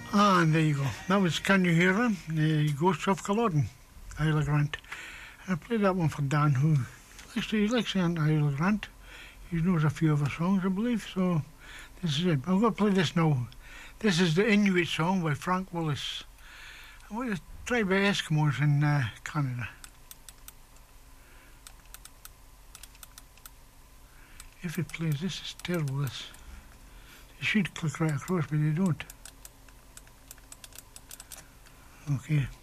And there you go. That was Can You Hear Him? The Ghosts of Culloden, Isla Grant. And I played that one for Dan, who he likes Isla Grant. He knows a few of her songs, I believe, so this is it. I'm going to play this now. This is the Inuit song by Frank Willis. I'm going to try by Eskimos in Canada. If it plays, this is terrible, this. They should click right across, but they don't. Okay.